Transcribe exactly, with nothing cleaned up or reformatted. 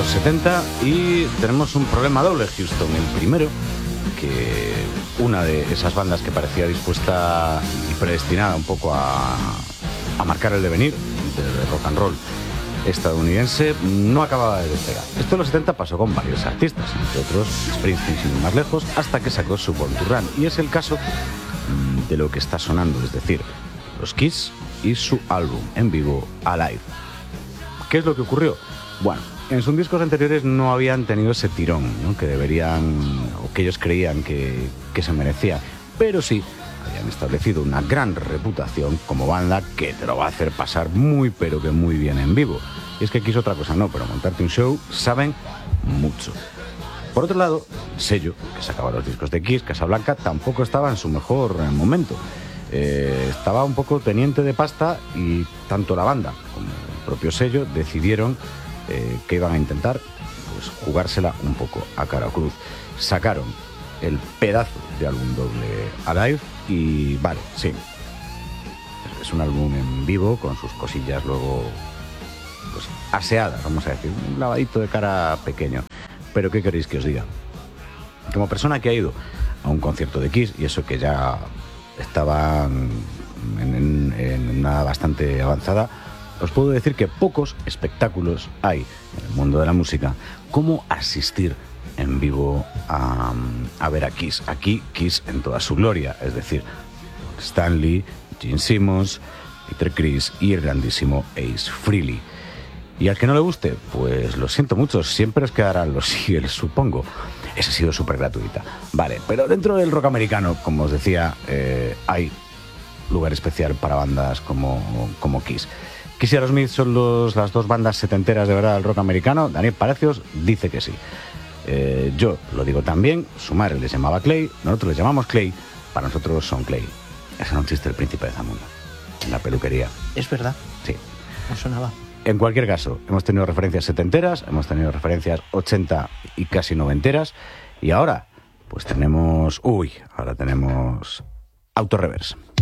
los setenta y tenemos un problema doble, Houston. El primero, que una de esas bandas que parecía dispuesta y predestinada un poco a, a marcar el devenir del rock and roll estadounidense, no acababa de despegar. Esto en los setenta pasó con varios artistas, entre otros Springsteen, sin ir más lejos, hasta que sacó su Born to Run. Y es el caso de lo que está sonando, es decir, los Kiss y su álbum en vivo, Alive. ¿Qué es lo que ocurrió? Bueno, en sus discos anteriores no habían tenido ese tirón, ¿no?, que deberían, o que ellos creían que, que se merecían, pero sí habían establecido una gran reputación como banda que te lo va a hacer pasar muy, pero que muy bien en vivo. Y es que Kiss otra cosa no, pero montarte un show saben mucho. Por otro lado, el sello que sacaba los discos de Kiss, Casablanca, tampoco estaba en su mejor momento. Eh, estaba un poco teniente de pasta y tanto la banda como el propio sello decidieron eh, que iban a intentar pues, jugársela un poco a cara o cruz. Sacaron el pedazo de álbum doble Alive y vale, sí, es un álbum en vivo con sus cosillas luego pues, aseadas, vamos a decir, un lavadito de cara pequeño. Pero ¿qué queréis que os diga? Como persona que ha ido a un concierto de Kiss, y eso que ya estaban en, en, en una bastante avanzada, os puedo decir que pocos espectáculos hay en el mundo de la música como asistir en vivo a, a ver a Kiss. Aquí Kiss en toda su gloria, es decir, Stan Lee, Gene Simmons, Peter Criss y el grandísimo Ace Frehley. Y al que no le guste, pues lo siento mucho, siempre os quedarán los Eagles, supongo. Esa ha sido súper gratuita. Vale, pero dentro del rock americano, como os decía, eh, hay lugar especial para bandas como, como Kiss. Kiss y Aerosmith son los, las dos bandas setenteras de verdad del rock americano. Daniel Palacios dice que sí. Eh, yo lo digo también, su madre les llamaba Clay, nosotros les llamamos Clay, para nosotros son Clay. Ese no existe el príncipe de Zamunda, en la peluquería. Es verdad. Sí. No sonaba. En cualquier caso, hemos tenido referencias setenteras, hemos tenido referencias ochenta y casi noventeras, y ahora, pues tenemos... Uy, ahora tenemos Auto Reverse.